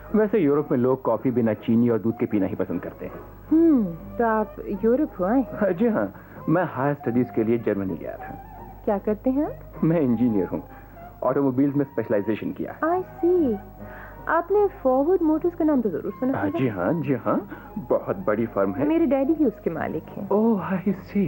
वैसे यूरोप में लोग कॉफी बिना चीनी और दूध के पीना ही पसंद करते हैं। तो आप यूरोप हुआ है? जी हाँ, मैं हायर स्टडीज के लिए जर्मनी गया था। क्या करते हैं आप? मैं इंजीनियर हूँ, ऑटोमोबाइल्स में स्पेशलाइजेशन किया है। आई सी। आपने फॉरवर्ड मोटर्स का नाम तो जरूर सुना होगा। जी हाँ, बहुत बड़ी फर्म है। मेरे डैडी ही उसके मालिक हैं। ओह आई सी।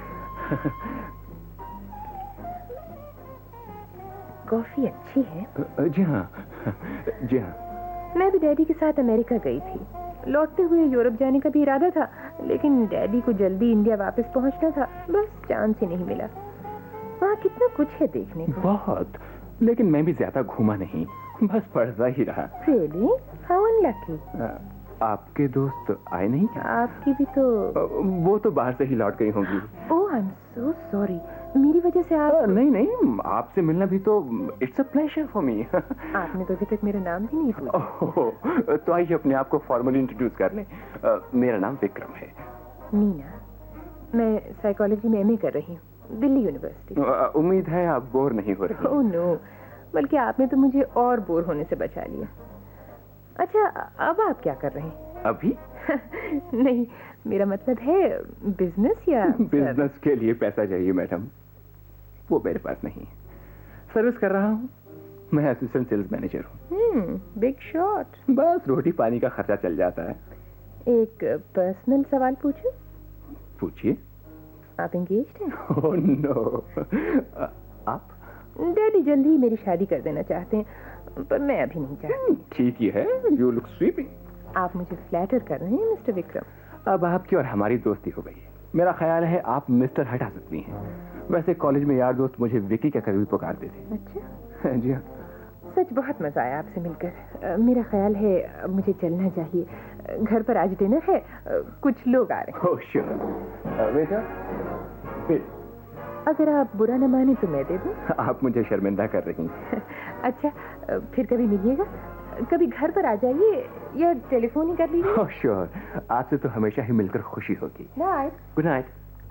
कॉफी अच्छी है। जी हाँ। मैं भी डैडी के साथ अमेरिका गई थी। लौटते हुए यूरोप जाने का भी इरादा था, लेकिन डैडी को जल्दी इंडिया वापस पहुंचना था, बस चांस ही नहीं मिला। वहाँ कितना कुछ है देखने को। बहुत, लेकिन मैं भी ज्यादा घूमा नहीं, बस पढ़ता ही रहा। Really? How unlucky. आपके दोस्त आए नहीं क्या? आपकी भी तो वो तो बाहर से ही लौट गई होंगी। Oh, I'm so sorry. मेरी वजह से आप नहीं, आपसे मिलना भी तो it's a pleasure for me. आपने तो अभी तक मेरा नाम भी नहीं पूछा। तो आइए अपने आप को फॉर्मली इंट्रोड्यूस कर लें। मेरा नाम विक्रम है। नीना। मैं साइकोलॉजी में एमए कर रही हूँ, दिल्ली यूनिवर्सिटी। उम्मीद है आप बोर नहीं हो रही। ओह नो, बल्कि आपने तो मुझे और बोर होने से बचा लिया। अच्छा, अब आप क्या कर रहे हैं? अभी? नहीं, मेरा मतलब है बिजनेस या बिजनेस के लिए पैसा चाहिए मैडम, वो मेरे पास नहीं है। सर्विस कर रहा हूँ, मैं असिस्टेंट सेल्स मैनेजर हूँ। Big shot. बस रोटी पानी का खर्चा चल जाता है। एक पर्सनल सवाल पूछूं? पूछिए। आप एंगेज्ड हैं? Oh no. आप? डैडी जल्दी ही मेरी शादी कर देना चाहते हैं, पर मैं अभी नहीं चाहती। ठीक ही है, यू लुक स्वीपिंग। आप मुझे फ्लैटर कर रहे हैं मिस्टर विक्रम। अब आपकी और हमारी दोस्ती हो गई है। मेरा ख्याल है आप मिस्टर हटा सकती हैं। वैसे कॉलेज में यार दोस्त मुझे विकी का कभी पुकारते थे। अच्छा? जी हाँ। सच बहुत मजा आया आपसे मिलकर। मेरा ख्याल है अब मुझे चलना चाहिए। घर पर आज डिनर है, कुछ लोग आ रहे हैं। Oh sure. वेटर, अगर आप बुरा न माने तो मैं दे दूं। आप मुझे शर्मिंदा कर रही हैं। अच्छा, फिर कभी मिलिएगा, कभी घर पर आ जाइए या टेलीफोन ही कर लीजिए। ओह श्योर, आपसे तो हमेशा ही मिलकर खुशी होगी। Good night.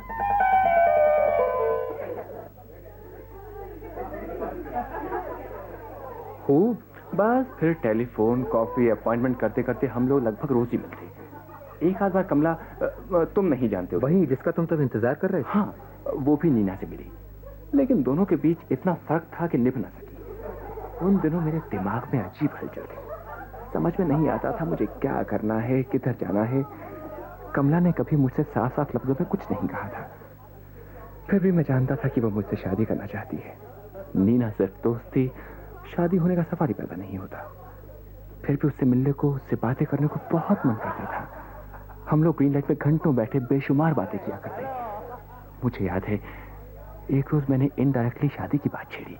खूब, बस फिर टेलीफोन, कॉफी, अपॉइंटमेंट करते करते हम लोग लगभग रोज ही मिलते। एक आध बार कमला, तुम नहीं जानते हो, वही जिसका तुम तब इंतजार कर रहे थे। हाँ, वो भी नीना से मिली, लेकिन दोनों के बीच इतना फर्क था कि निभ ना सकी। उन दिनों मेरे दिमाग में अजीब हलचल थी, समझ में नहीं आता था मुझे क्या करना है, किधर जाना है। कमला ने कभी मुझसे साफ साफ लफ्जों में कुछ नहीं कहा था, फिर भी मैं जानता था कि वो मुझसे शादी करना चाहती है। नीना सिर्फ दोस्त थी, शादी होने का सवाल ही पैदा नहीं होता। फिर भी उससे मिलने को, उससे बातें करने को बहुत मन करता था। हम लोग ग्रीन लाइट में घंटों बैठे बेशुमार बातें किया करते। मुझे याद है एक रोज मैंने इनडायरेक्टली शादी की बात छेड़ी।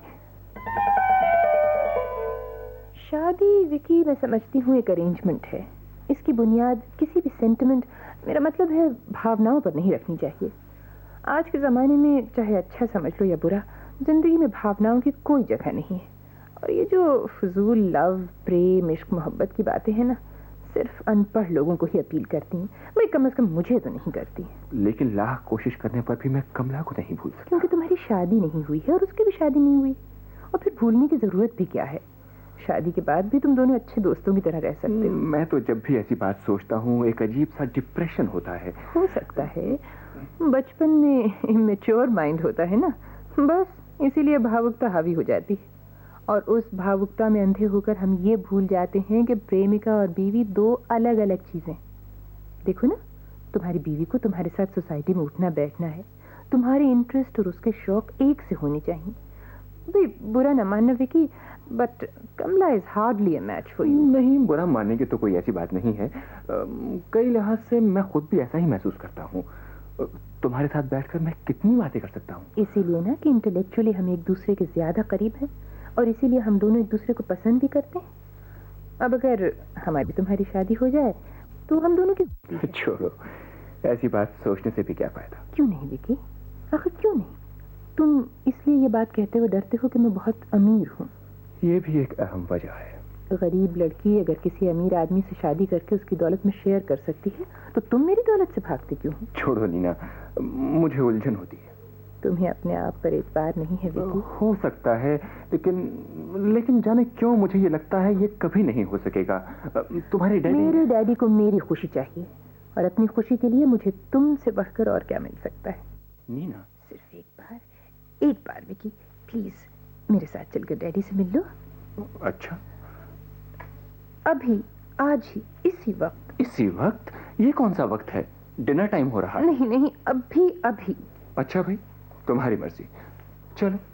शादी विकी, मैं समझती हूँ एक अरेंजमेंट है। इसकी बुनियाद किसी भी सेंटिमेंट, मेरा मतलब है भावनाओं पर नहीं रखनी चाहिए। आज के ज़माने में चाहे अच्छा समझ लो या बुरा, जिंदगी में भावनाओं की कोई जगह नहीं है। और ये जो फजूल लव, प्रेम, इश्क, मोहब्बत की बातें हैं ना, सिर्फ अनपढ़ लोगों को ही अपील करती हैं। भाई कम से कम मुझे तो नहीं करती। लेकिन लाख कोशिश करने पर भी मैं कमला को नहीं भूल सकता। क्योंकि तुम्हारी शादी नहीं हुई है और उसकी भी शादी नहीं हुई, और फिर भूलने की जरूरत भी क्या है। शादी के बाद भी तुम दोनों अच्छे दोस्तों की तरह रह सकते हो। मैं तो जब भी ऐसी बात सोचता हूँ एक अजीब सा डिप्रेशन होता है। हो सकता है, बचपन में इमेच्योर माइंड होता है ना, बस इसीलिए भावुकता हावी हो जाती है। और उस भावुकता में अंधे होकर हम ये भूल जाते हैं कि प्रेमिका और बीवी दो अलग अलग चीजें। देखो ना, तुम्हारी बीवी को तुम्हारे साथ सोसाइटी में उठना बैठना है, तुम्हारे इंटरेस्ट और उसके शौक एक से होने चाहिए। भाई बुरा न मानना Vicky, but Kamala is hardly a match for you. नहीं, बुरा मानने की तो कोई ऐसी बात नहीं है। कई लिहाज से मैं खुद भी ऐसा ही महसूस करता हूँ। तुम्हारे साथ बैठकर मैं कितनी बातें कर सकता हूँ। इसीलिए ना कि इंटेलेक्चुअली हम एक दूसरे के ज्यादा करीब हैं, और इसीलिए हम दोनों एक दूसरे को पसंद भी करते हैं। अब अगर हमारी तुम्हारी शादी हो जाए तो हम दोनों की छोड़ो, ऐसी बात सोचने से भी क्या फायदा। क्यों नहीं विकी, आखिर क्यों नहीं? तुम इसलिए ये बात कहते हुए डरते हो कि मैं बहुत अमीर हूँ। ये भी एक अहम वजह है। गरीब लड़की अगर किसी अमीर आदमी से शादी करके उसकी दौलत में शेयर कर सकती है, तो तुम मेरी दौलत से भागते क्यों हो? छोड़ो नीना, मुझे उलझन होती है। तुम्हें अपने आप पर एतबार नहीं है विकी? हो सकता है, लेकिन जाने क्यों मुझे ये लगता है ये कभी नहीं हो सकेगा। तुम्हारे डैडी, मेरे डैडी को मेरी खुशी चाहिए, और अपनी खुशी के लिए मुझे तुमसे बढ़कर और क्या मिल सकता है? नीना, सिर्फ एक बार विकी, प्लीज मेरे साथ चलकर डैडी से मिल लो। अच्छा, अभी, आज ही, इसी वक्त। इसी वक्त? ये कौन सा वक्त है? डिनर टाइम हो रहा है। नहीं, अभी। अच्छा भाई, तुम्हारी मर्जी, चलो।